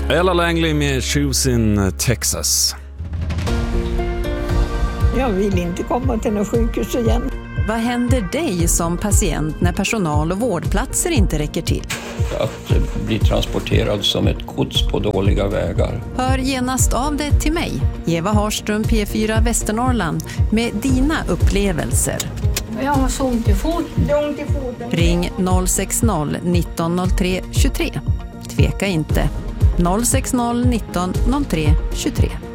Ella Langley med Shoes in Texas. Jag vill inte komma till något sjukhus igen. Vad händer dig som patient när personal och vårdplatser inte räcker till? Att bli transporterad som ett gods på dåliga vägar. Hör genast av dig till mig, Eva Harström, P4 Västernorrland, med dina upplevelser. Jag har så ont i foten. Ring 060 1903 23. Tveka inte. 060 1903 23.